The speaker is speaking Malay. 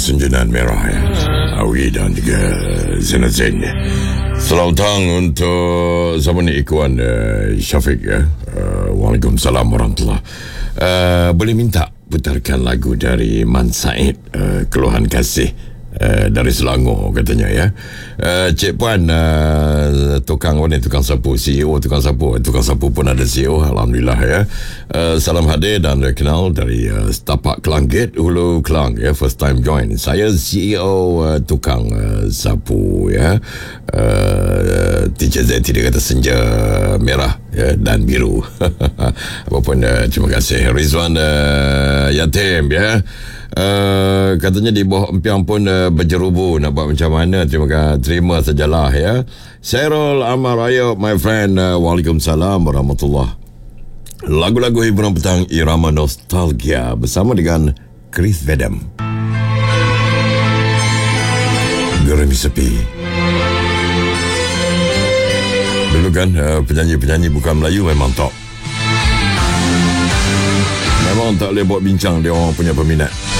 Senjanaan Merah ya. Awi dan juga Zainal Zain ya. Selamat datang untuk zaman Ikhwan Syafiq ya. Waalaikumsalam warahmatullahi. Boleh minta putarkan lagu dari Man Said, Keluhan Kasih, dari Selangor katanya ya. Cik Puan, tukang sapu, CEO tukang sapu pun ada CEO, alhamdulillah ya. Salam hadir dan kenal dari Setapak Klang Gate, Hulu Klang ya, first time join. Saya CEO tukang sapu ya. TJZ tidak kata senja merah ya, dan biru. Apapun, terima kasih Rizwan Yatim ya. Katanya di bawah empiang pun berjerubu, nak buat macam mana. Terima sajalah ya. Syairul Ammar Ayub, my friend, Waalaikumsalam warahmatullahi. Lagu-lagu hiburan petang irama nostalgia bersama dengan Chris Vedem. Geremi Sepi. Dulu kan penyanyi-penyanyi bukan Melayu memang top. Memang tak boleh buat bincang, dia orang punya peminat.